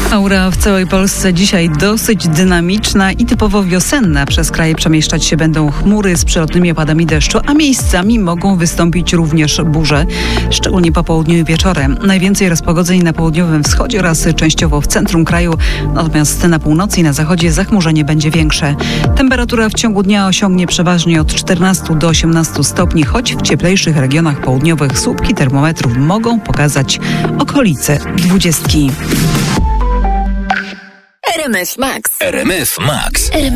Aura w całej Polsce dzisiaj dosyć dynamiczna i typowo wiosenna. Przez kraj przemieszczać się będą chmury z przelotnymi opadami deszczu, a miejscami mogą wystąpić również burze, szczególnie po południu i wieczorem. Najwięcej rozpogodzeń na południowym wschodzie oraz częściowo w centrum kraju, natomiast na północy i na zachodzie zachmurzenie będzie większe. Temperatura w ciągu dnia osiągnie przeważnie od 14 do 18 stopni, choć w cieplejszych regionach południowych słupki termometrów mogą pokazać okolice 20. RMF Max. RMF Max.